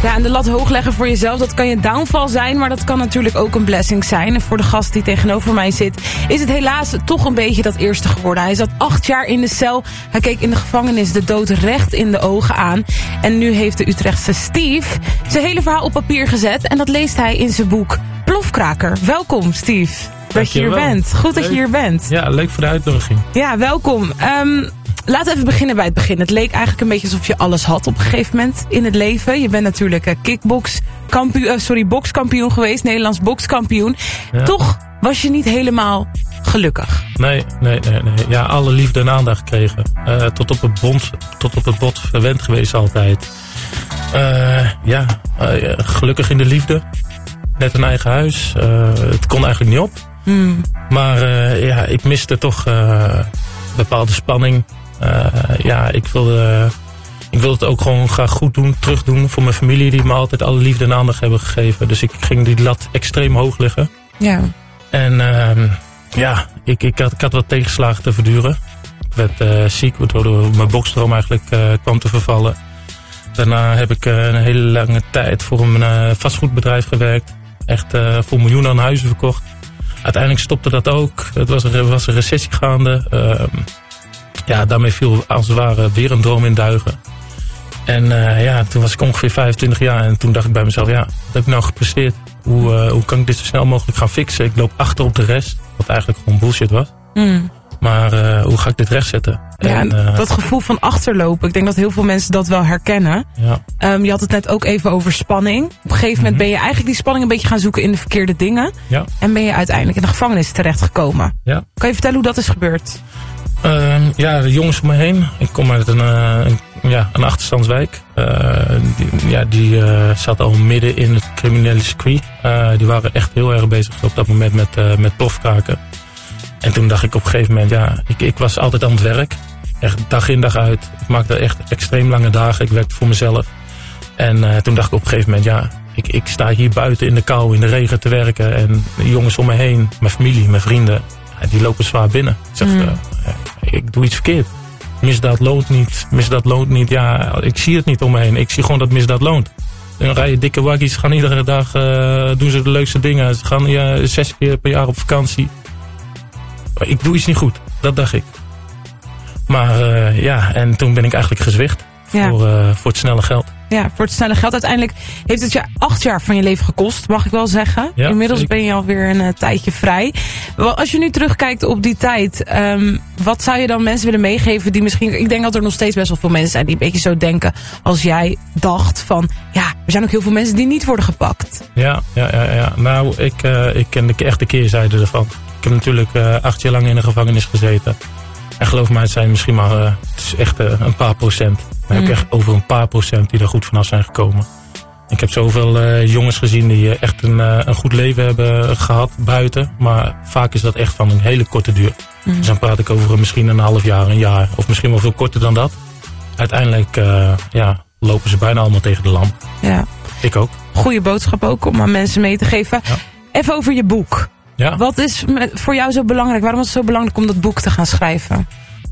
Ja, en de lat hoog leggen voor jezelf, dat kan je downfall zijn, maar dat kan natuurlijk ook een blessing zijn. En voor de gast die tegenover mij zit, is het helaas toch een beetje dat eerste geworden. Hij zat 8 jaar in de cel, hij keek in de gevangenis de dood recht in de ogen aan. En nu heeft de Utrechtse Steve zijn hele verhaal op papier gezet en dat leest hij in zijn boek Plofkraker. Welkom, Steve. Dat je hier bent. Goed dat je hier bent. Ja, leuk voor de uitnodiging. Ja, welkom. Laten we even beginnen bij het begin. Het leek eigenlijk een beetje alsof je alles had op een gegeven moment in het leven. Je bent natuurlijk bokskampioen geweest, Nederlands bokskampioen. Ja. Toch was je niet helemaal gelukkig. Nee. Ja, alle liefde en aandacht gekregen. Tot op het bot verwend geweest altijd. Gelukkig in de liefde. Net een eigen huis. Het kon eigenlijk niet op. Maar ik miste toch bepaalde spanning. Ik wilde het ook gewoon graag goed doen, terugdoen voor mijn familie die me altijd alle liefde en aandacht hebben gegeven. Dus ik ging die lat extreem hoog leggen. Ja. En ik had wat tegenslagen te verduren. Ik werd ziek, waardoor mijn boksdroom eigenlijk kwam te vervallen. Daarna heb ik een hele lange tijd voor een vastgoedbedrijf gewerkt. Echt voor miljoenen aan huizen verkocht. Uiteindelijk stopte dat ook. Het was een recessie gaande. Daarmee viel als het ware weer een droom in duigen. En toen was ik ongeveer 25 jaar. En toen dacht ik bij mezelf, wat heb ik nou gepresteerd? Hoe kan ik dit zo snel mogelijk gaan fixen? Ik loop achter op de rest. Wat eigenlijk gewoon bullshit was. Maar hoe ga ik dit rechtzetten? Ja, dat gevoel van achterlopen. Ik denk dat heel veel mensen dat wel herkennen. Ja. Je had het net ook even over spanning. Op een gegeven moment ben je eigenlijk die spanning een beetje gaan zoeken in de verkeerde dingen. Ja. En ben je uiteindelijk in de gevangenis terechtgekomen. Ja. Kan je vertellen hoe dat is gebeurd? De jongens om me heen. Ik kom uit een achterstandswijk. Die zat al midden in het criminele circuit. Die waren echt heel erg bezig op dat moment met plofkraken. En toen dacht ik op een gegeven moment, ik was altijd aan het werk. Echt dag in dag uit. Ik maakte echt extreem lange dagen. Ik werkte voor mezelf. En toen dacht ik op een gegeven moment, ik sta hier buiten in de kou, in de regen te werken. En de jongens om me heen, mijn familie, mijn vrienden, die lopen zwaar binnen. Ik zeg, ik doe iets verkeerd. Misdaad loont niet. Ja, ik zie het niet om me heen. Ik zie gewoon dat misdaad loont. Dan rijden dikke waggies, gaan iedere dag, doen ze de leukste dingen. Ze gaan 6 keer per jaar op vakantie. Maar ik doe iets niet goed, dat dacht ik. Maar en toen ben ik eigenlijk gezwicht voor het snelle geld. Ja, voor het snelle geld. Uiteindelijk heeft het je 8 jaar van je leven gekost, mag ik wel zeggen. Ja, inmiddels zeker. Ben je alweer een tijdje vrij. Als je nu terugkijkt op die tijd, wat zou je dan mensen willen meegeven die misschien... Ik denk dat er nog steeds best wel veel mensen zijn die een beetje zo denken als jij dacht van... er zijn ook heel veel mensen die niet worden gepakt. Ja. Nou, ik ken de echte keerzijde ervan. Ik heb natuurlijk 8 jaar lang in de gevangenis gezeten. En geloof mij, het zijn misschien maar het is echt een paar procent. Maar ik heb echt over een paar procent die er goed vanaf zijn gekomen. Ik heb zoveel jongens gezien die echt een goed leven hebben gehad buiten. Maar vaak is dat echt van een hele korte duur. Dus dan praat ik over misschien een half jaar, een jaar. Of misschien wel veel korter dan dat. Uiteindelijk lopen ze bijna allemaal tegen de lamp. Ja. Ik ook. Goeie boodschap ook om aan mensen mee te geven. Ja. Even over je boek. Ja. Wat is voor jou zo belangrijk? Waarom is het zo belangrijk om dat boek te gaan schrijven?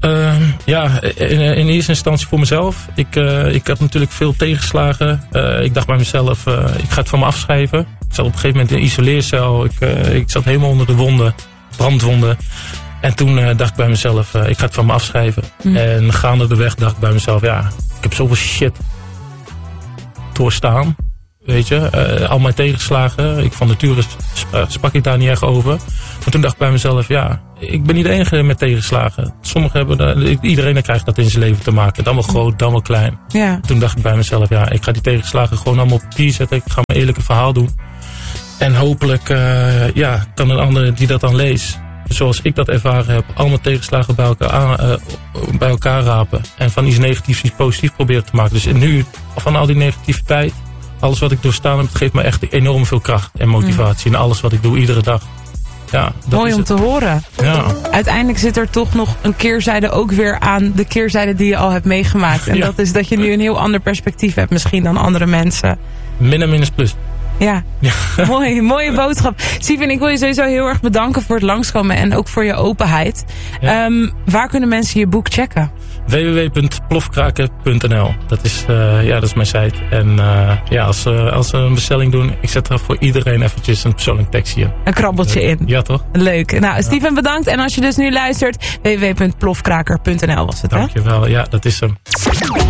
In eerste instantie voor mezelf. Ik had natuurlijk veel tegenslagen. Ik dacht bij mezelf, ik ga het van me afschrijven. Ik zat op een gegeven moment in een isoleercel. Ik zat helemaal onder de wonden, brandwonden. En toen dacht ik bij mezelf, ik ga het van me afschrijven. En gaande de weg dacht ik bij mezelf, ik heb zoveel shit doorstaan. Weet je, al mijn tegenslagen. Van nature sprak ik daar niet echt over. Maar toen dacht ik bij mezelf, ik ben niet de enige met tegenslagen. Iedereen krijgt dat in zijn leven te maken. Dan wel groot, dan wel klein. Ja. Toen dacht ik bij mezelf, ik ga die tegenslagen gewoon allemaal op papier zetten. Ik ga mijn eerlijke verhaal doen. En hopelijk kan een ander die dat dan leest, zoals ik dat ervaren heb, al mijn tegenslagen bij elkaar rapen. En van iets negatiefs iets positiefs proberen te maken. Dus nu, van al die negativiteit, alles wat ik doorstaan heb, geeft me echt enorm veel kracht en motivatie. En alles wat ik doe, iedere dag. Ja, mooi om te horen. Ja. Uiteindelijk zit er toch nog een keerzijde ook weer aan de keerzijde die je al hebt meegemaakt. En dat is dat je nu een heel ander perspectief hebt misschien dan andere mensen. Min en minus plus. Ja. Mooie boodschap. Steven, ik wil je sowieso heel erg bedanken voor het langskomen en ook voor je openheid. Ja. Waar kunnen mensen je boek checken? www.plofkraken.nl. Dat is mijn site. En als ze een bestelling doen, ik zet er voor iedereen eventjes een persoonlijk tekstje in. Een krabbeltje in. Ja, toch? Leuk. Nou, Steven, bedankt. En als je dus nu luistert, www.plofkraker.nl was het, hè? Dankjewel. Ja, dat is hem.